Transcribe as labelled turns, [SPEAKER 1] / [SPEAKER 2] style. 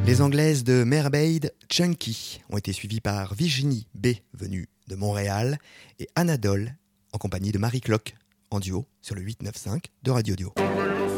[SPEAKER 1] Les Anglaises de Mermaid Chunky ont été suivies par Virginie B, venue de Montréal, et Anadole, en compagnie de Marie Clock, en duo sur le 895 de Radio Dio.